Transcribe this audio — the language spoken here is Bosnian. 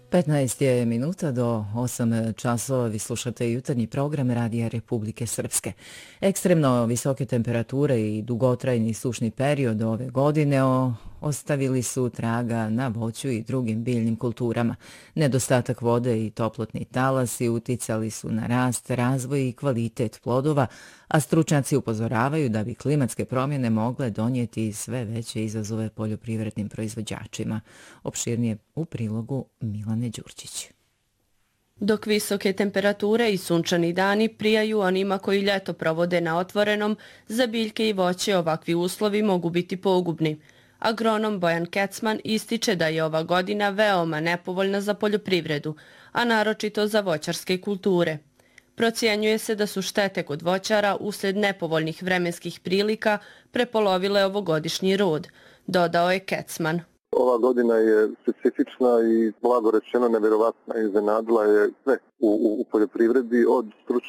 15 je minuta do 8 časova. Vi slušate jutarnji program Radija Republike Srpske. Ekstremno visoke temperature i dugotrajni sušni period ove godine ostavili su traga na voću i drugim biljnim kulturama. Nedostatak vode i toplotni talasi uticali su na rast, razvoj i kvalitet plodova, a stručnjaci upozoravaju da bi klimatske promjene mogle donijeti sve veće izazove poljoprivrednim proizvođačima. Opširnije u prilogu Milane Đurđić. Dok visoke temperature i sunčani dani prijaju onima koji ljeto provode na otvorenom, za biljke i voće ovakvi uslovi mogu biti pogubni. Agronom Bojan Kecman ističe da je ova godina veoma nepovoljna za poljoprivredu, a naročito za voćarske kulture. Procjenjuje se da su štete kod voćara uslijed nepovoljnih vremenskih prilika prepolovile ovogodišnji rod, dodao je Kecman. Ova godina je specifična i blago rečeno nevjerovatna, iznenadila je sve u poljoprivredi, od stručnih